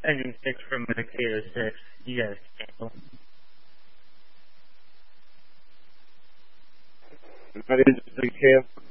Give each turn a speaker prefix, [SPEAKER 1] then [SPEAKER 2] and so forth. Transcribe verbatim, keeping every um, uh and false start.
[SPEAKER 1] Pending six for Medicare six. You guys cancel.
[SPEAKER 2] That is the camp.